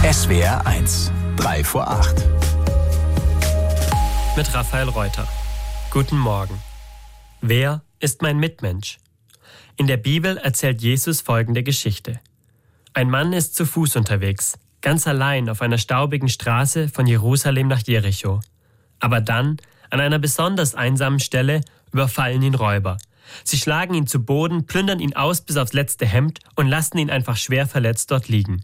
SWR 1, 3 vor 8. Mit Raphael Reuter. Guten Morgen. Wer ist mein Mitmensch? In der Bibel erzählt Jesus folgende Geschichte. Ein Mann ist zu Fuß unterwegs, ganz allein auf einer staubigen Straße von Jerusalem nach Jericho. Aber dann, an einer besonders einsamen Stelle, überfallen ihn Räuber. Sie schlagen ihn zu Boden, plündern ihn aus bis aufs letzte Hemd und lassen ihn einfach schwer verletzt dort liegen.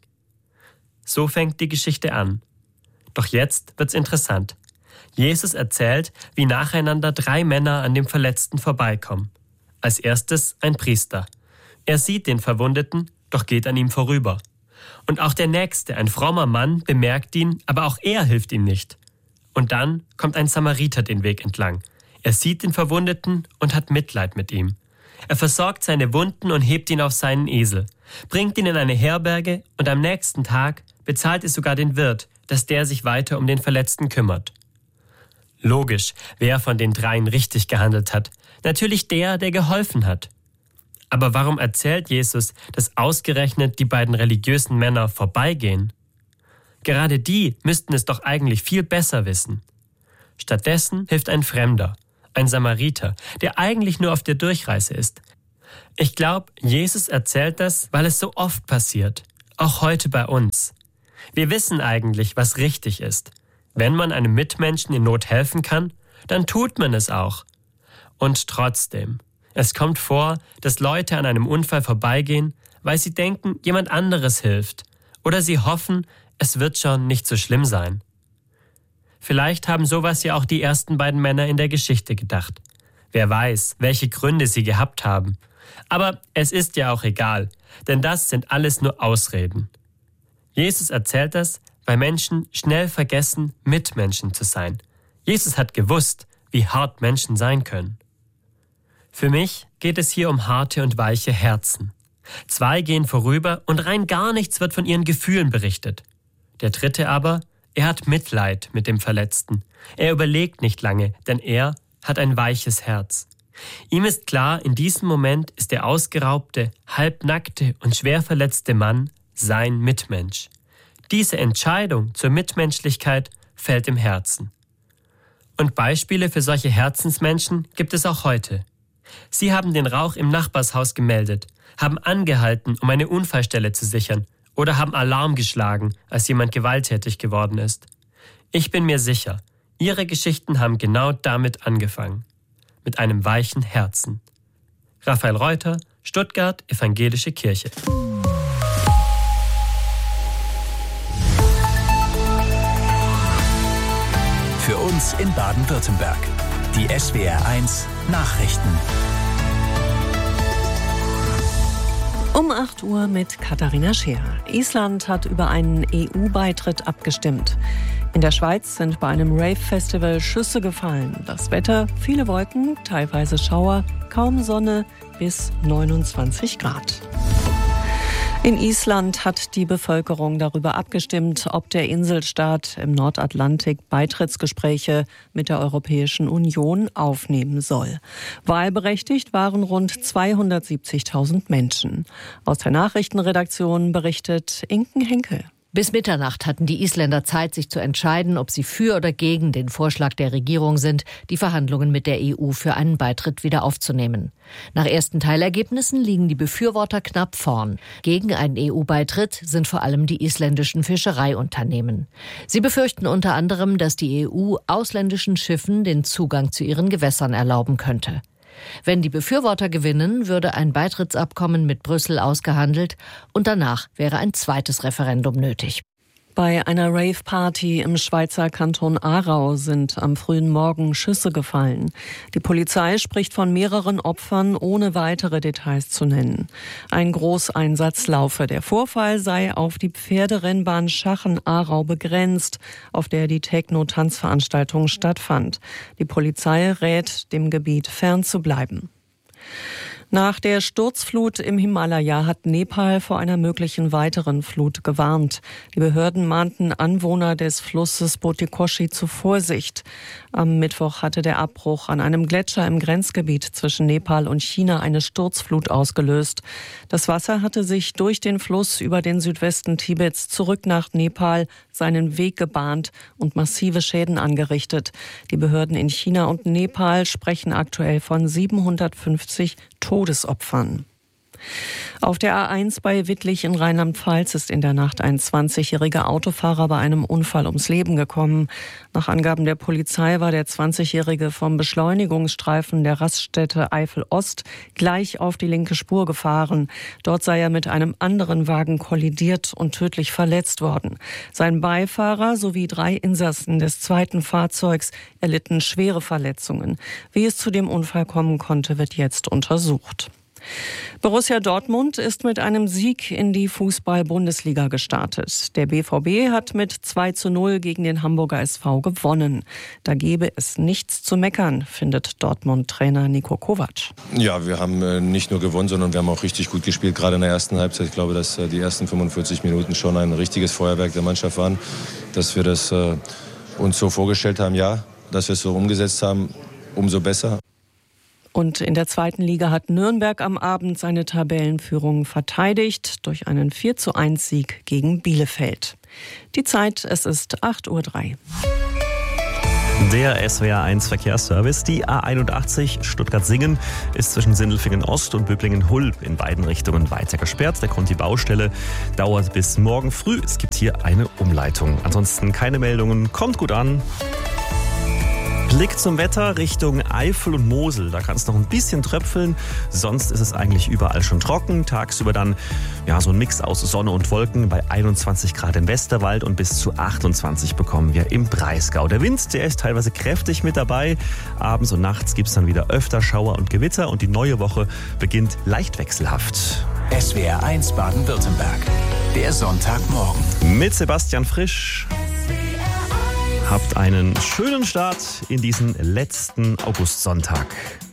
So fängt die Geschichte an. Doch jetzt wird's interessant. Jesus erzählt, wie nacheinander 3 Männer an dem Verletzten vorbeikommen. Als erstes ein Priester. Er sieht den Verwundeten, doch geht an ihm vorüber. Und auch der Nächste, ein frommer Mann, bemerkt ihn, aber auch er hilft ihm nicht. Und dann kommt ein Samariter den Weg entlang. Er sieht den Verwundeten und hat Mitleid mit ihm. Er versorgt seine Wunden und hebt ihn auf seinen Esel, bringt ihn in eine Herberge und am nächsten Tag bezahlt es sogar den Wirt, dass der sich weiter um den Verletzten kümmert. Logisch, wer von den 3 richtig gehandelt hat. Natürlich der geholfen hat. Aber warum erzählt Jesus, dass ausgerechnet die beiden religiösen Männer vorbeigehen? Gerade die müssten es doch eigentlich viel besser wissen. Stattdessen hilft ein Fremder, ein Samariter, der eigentlich nur auf der Durchreise ist. Ich glaube, Jesus erzählt das, weil es so oft passiert, auch heute bei uns. Wir wissen eigentlich, was richtig ist. Wenn man einem Mitmenschen in Not helfen kann, dann tut man es auch. Und trotzdem, es kommt vor, dass Leute an einem Unfall vorbeigehen, weil sie denken, jemand anderes hilft. Oder sie hoffen, es wird schon nicht so schlimm sein. Vielleicht haben sowas ja auch die ersten beiden Männer in der Geschichte gedacht. Wer weiß, welche Gründe sie gehabt haben. Aber es ist ja auch egal, denn das sind alles nur Ausreden. Jesus erzählt das, weil Menschen schnell vergessen, Mitmenschen zu sein. Jesus hat gewusst, wie hart Menschen sein können. Für mich geht es hier um harte und weiche Herzen. 2 gehen vorüber und rein gar nichts wird von ihren Gefühlen berichtet. Der 3. aber, er hat Mitleid mit dem Verletzten. Er überlegt nicht lange, denn er hat ein weiches Herz. Ihm ist klar, in diesem Moment ist der ausgeraubte, halbnackte und schwer verletzte Mann sein Mitmensch. Diese Entscheidung zur Mitmenschlichkeit fällt im Herzen. Und Beispiele für solche Herzensmenschen gibt es auch heute. Sie haben den Rauch im Nachbarshaus gemeldet, haben angehalten, um eine Unfallstelle zu sichern oder haben Alarm geschlagen, als jemand gewalttätig geworden ist. Ich bin mir sicher, ihre Geschichten haben genau damit angefangen. Mit einem weichen Herzen. Raphael Reuter, Stuttgart, Evangelische Kirche. Für uns in Baden-Württemberg. Die SWR 1 Nachrichten. Um 8 Uhr mit Katharina Scherer. Island hat über einen EU-Beitritt abgestimmt. In der Schweiz sind bei einem Rave-Festival Schüsse gefallen. Das Wetter, viele Wolken, teilweise Schauer, kaum Sonne bis 29 Grad. In Island hat die Bevölkerung darüber abgestimmt, ob der Inselstaat im Nordatlantik Beitrittsgespräche mit der Europäischen Union aufnehmen soll. Wahlberechtigt waren rund 270.000 Menschen. Aus der Nachrichtenredaktion berichtet Inken Henkel. Bis Mitternacht hatten die Isländer Zeit, sich zu entscheiden, ob sie für oder gegen den Vorschlag der Regierung sind, die Verhandlungen mit der EU für einen Beitritt wieder aufzunehmen. Nach ersten Teilergebnissen liegen die Befürworter knapp vorn. Gegen einen EU-Beitritt sind vor allem die isländischen Fischereiunternehmen. Sie befürchten unter anderem, dass die EU ausländischen Schiffen den Zugang zu ihren Gewässern erlauben könnte. Wenn die Befürworter gewinnen, würde ein Beitrittsabkommen mit Brüssel ausgehandelt und danach wäre ein zweites Referendum nötig. Bei einer Rave-Party im Schweizer Kanton Aarau sind am frühen Morgen Schüsse gefallen. Die Polizei spricht von mehreren Opfern, ohne weitere Details zu nennen. Ein Großeinsatz laufe. Der Vorfall sei auf die Pferderennbahn Schachen-Aarau begrenzt, auf der die Techno-Tanzveranstaltung stattfand. Die Polizei rät, dem Gebiet fernzubleiben. Nach der Sturzflut im Himalaya hat Nepal vor einer möglichen weiteren Flut gewarnt. Die Behörden mahnten Anwohner des Flusses Botikoshi zur Vorsicht. Am Mittwoch hatte der Abbruch an einem Gletscher im Grenzgebiet zwischen Nepal und China eine Sturzflut ausgelöst. Das Wasser hatte sich durch den Fluss über den Südwesten Tibets zurück nach Nepal seinen Weg gebahnt und massive Schäden angerichtet. Die Behörden in China und Nepal sprechen aktuell von 750 Todesopfern. Auf der A1 bei Wittlich in Rheinland-Pfalz ist in der Nacht ein 20-jähriger Autofahrer bei einem Unfall ums Leben gekommen. Nach Angaben der Polizei war der 20-jährige vom Beschleunigungsstreifen der Raststätte Eifel-Ost gleich auf die linke Spur gefahren. Dort sei er mit einem anderen Wagen kollidiert und tödlich verletzt worden. Sein Beifahrer sowie 3 Insassen des zweiten Fahrzeugs erlitten schwere Verletzungen. Wie es zu dem Unfall kommen konnte, wird jetzt untersucht. Borussia Dortmund ist mit einem Sieg in die Fußball-Bundesliga gestartet. Der BVB hat mit 2:0 gegen den Hamburger SV gewonnen. Da gebe es nichts zu meckern, findet Dortmund-Trainer Niko Kovac. Ja, wir haben nicht nur gewonnen, sondern wir haben auch richtig gut gespielt, gerade in der ersten Halbzeit. Ich glaube, dass die ersten 45 Minuten schon ein richtiges Feuerwerk der Mannschaft waren. Dass wir das uns so vorgestellt haben, ja, dass wir es so umgesetzt haben, umso besser. Und in der zweiten Liga hat Nürnberg am Abend seine Tabellenführung verteidigt durch einen 4:1-Sieg gegen Bielefeld. Die Zeit, es ist 8:03 Uhr. Der SWR1 Verkehrsservice. Die A81 Stuttgart-Singen ist zwischen Sindelfingen Ost und Böblingen-Hulb in beiden Richtungen weiter gesperrt. Der Grund, die Baustelle dauert bis morgen früh. Es gibt hier eine Umleitung. Ansonsten keine Meldungen. Kommt gut an. Blick zum Wetter Richtung Eifel und Mosel. Da kann es noch ein bisschen tröpfeln. Sonst ist es eigentlich überall schon trocken. Tagsüber dann so ein Mix aus Sonne und Wolken bei 21 Grad im Westerwald und bis zu 28 bekommen wir im Breisgau. Der Wind, der ist teilweise kräftig mit dabei. Abends und nachts gibt es dann wieder öfter Schauer und Gewitter und die neue Woche beginnt leicht wechselhaft. SWR1 Baden-Württemberg. Der Sonntagmorgen. Mit Sebastian Frisch. Habt einen schönen Start in diesen letzten Augustsonntag.